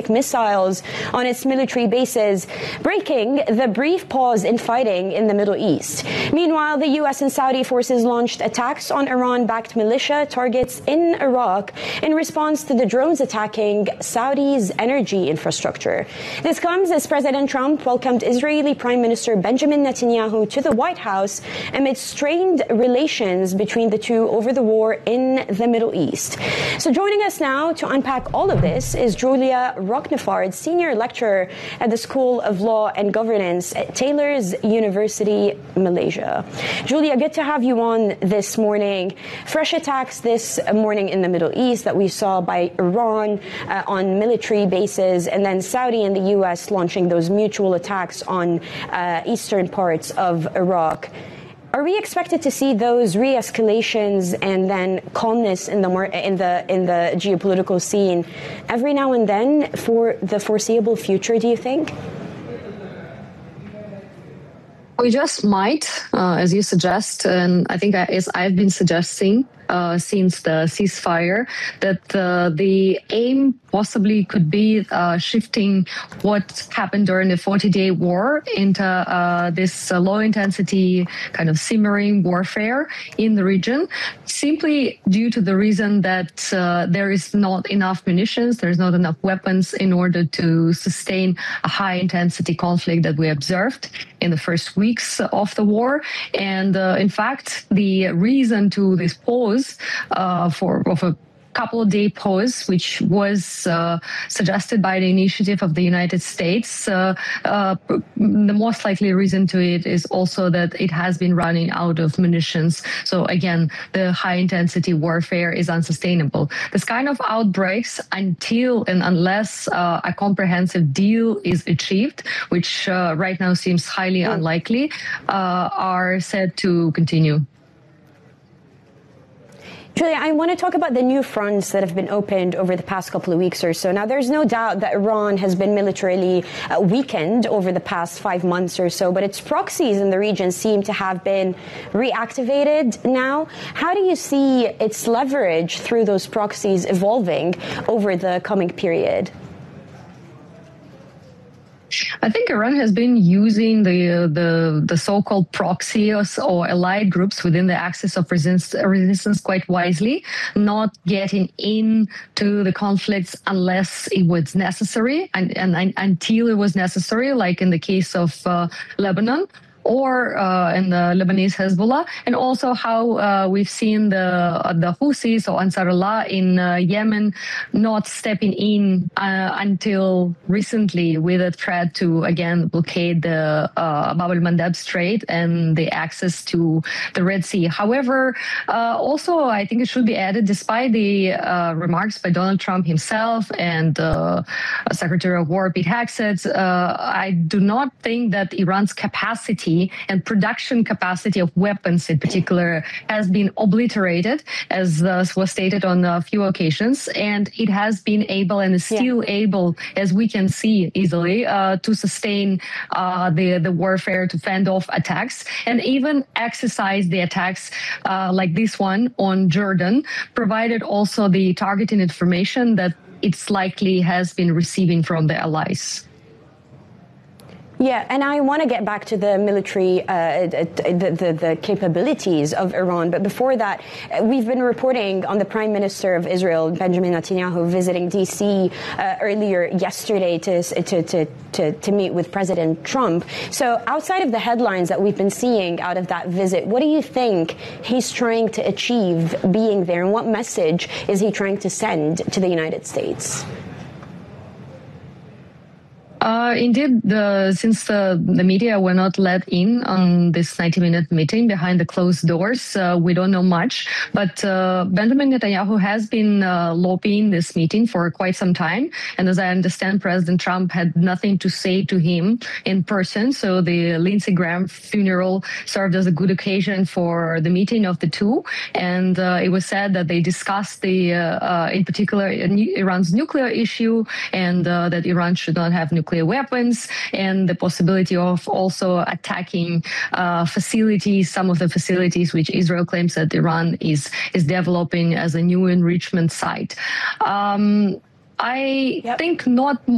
ballistic missiles on its military bases, breaking the brief pause in fighting in the Middle East. Meanwhile, the U.S. and Saudi forces launched attacks on Iran-backed militia targets in Iraq in response to the drones attacking Saudi's energy infrastructure. This comes as President Trump welcomed Israeli Prime Minister Benjamin Netanyahu to the White House amid strained relations between the two over the war in the Middle East. So joining us now to unpack all of this is Julia Rochnefard, Senior Lecturer at the School of Law and Governance at Taylor's University, Malaysia. Julia, good to have you on this morning. Fresh attacks this morning in the Middle East that we saw by Iran on military bases, and then Saudi and the U.S. launching those mutual attacks on eastern parts of Iraq. Are we expected to see those re-escalations and then calmness in the geopolitical scene every now and then for the foreseeable future, do you think? We just might, as you suggest, and I think as I've been suggesting since the ceasefire, that the aim possibly could be shifting what happened during the 40-day war into this low-intensity kind of simmering warfare in the region, simply due to the reason that there is not enough munitions, there's not enough weapons in order to sustain a high-intensity conflict that we observed in the first weeks of the war. And in fact, the reason to this pause of a couple-day pause, which was suggested by the initiative of the United States. The most likely reason to it is also that it has been running out of munitions. So again, the high-intensity warfare is unsustainable. This kind of outbreaks, until and unless a comprehensive deal is achieved, which right now seems highly unlikely, are said to continue. Julia, I want to talk about the new fronts that have been opened over the past couple of weeks or so. Now, there's no doubt that Iran has been militarily weakened over the past 5 months or so, but its proxies in the region seem to have been reactivated now. How do you see its leverage through those proxies evolving over the coming period? I think Iran has been using the so-called proxies or allied groups within the axis of resistance quite wisely, not getting into the conflicts unless it was necessary and until it was necessary, like in the case of Lebanon, or in the Lebanese Hezbollah, and also how we've seen the Houthis or Ansar Allah in Yemen not stepping in until recently with a threat to, again, blockade the Bab al-Mandab Strait and the access to the Red Sea. However, also, I think it should be added, despite the remarks by Donald Trump himself and Secretary of War Pete Hegseth, I do not think that Iran's capacity and production capacity of weapons in particular has been obliterated, as was stated on a few occasions, and it has been able and is still able, as we can see easily, to sustain the warfare, to fend off attacks, and even exercise the attacks like this one on Jordan, provided also the targeting information that it's likely has been receiving from the allies. Yeah, and I want to get back to the military, the capabilities of Iran. But before that, we've been reporting on the Prime Minister of Israel, Benjamin Netanyahu, visiting D.C. Earlier yesterday to meet with President Trump. So outside of the headlines that we've been seeing out of that visit, what do you think he's trying to achieve being there, and what message is he trying to send to the United States? Indeed, since the media were not let in on this 90-minute meeting behind the closed doors, we don't know much. But Benjamin Netanyahu has been lobbying this meeting for quite some time. And as I understand, President Trump had nothing to say to him in person. So the Lindsey Graham funeral served as a good occasion for the meeting of the two. And it was said that they discussed in particular, Iran's nuclear issue, and that Iran should not have nuclear weapons, and the possibility of also attacking facilities, some of the facilities which Israel claims that Iran is developing as a new enrichment site. I think not